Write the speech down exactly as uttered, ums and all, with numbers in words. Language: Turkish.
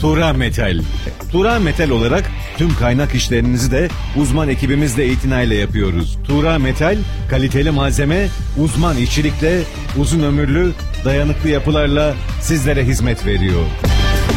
Tura Metal. Tura Metal olarak tüm kaynak işlerinizi de uzman ekibimizle itinayla yapıyoruz. Tura Metal, kaliteli malzeme, uzman işçilikle, uzun ömürlü, dayanıklı yapılarla sizlere hizmet veriyor.